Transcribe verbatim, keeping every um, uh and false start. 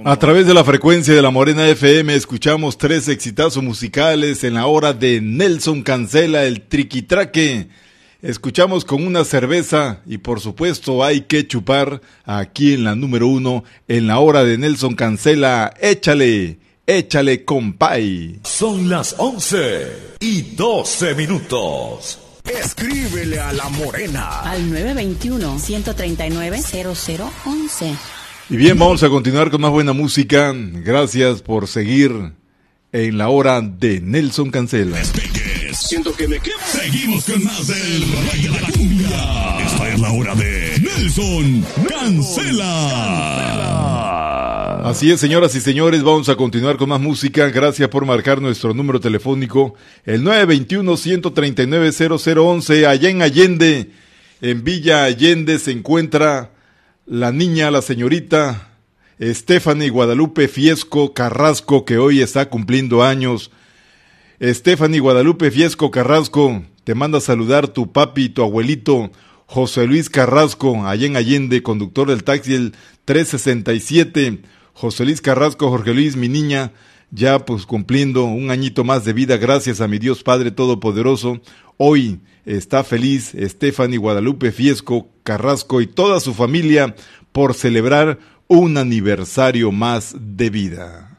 A través de la frecuencia de la Morena F M escuchamos tres exitazos musicales en la hora de Nelson Cancela, el triquitraque. Escuchamos con una cerveza y por supuesto hay que chupar aquí en la número uno en la hora de Nelson Cancela. Échale, échale compay. Son las once y doce minutos. Escríbele a la Morena al nueve dos uno, uno tres nueve, cero cero uno uno. Y bien, vamos a continuar con más buena música. Gracias por seguir en la hora de Nelson Cancela. Siento que me quemo. Seguimos con más del Rey de la Cumbia. Esta es la hora de Nelson Cancela. Así es, señoras y señores, vamos a continuar con más música. Gracias por marcar nuestro número telefónico, el nueve dos uno, uno tres nueve, cero cero uno uno. Allá en Allende, en Villa Allende, se encuentra la niña, la señorita Stephanie Guadalupe Fiesco Carrasco, que hoy está cumpliendo años. Stephanie Guadalupe Fiesco Carrasco, te manda a saludar tu papi, tu abuelito, José Luis Carrasco, allá en Allende, conductor del taxi el trescientos sesenta y siete. José Luis Carrasco, Jorge Luis, mi niña, ya pues cumpliendo un añito más de vida, gracias a mi Dios Padre Todopoderoso. Hoy está feliz Stephanie Guadalupe Fiesco Carrasco y toda su familia por celebrar un aniversario más de vida.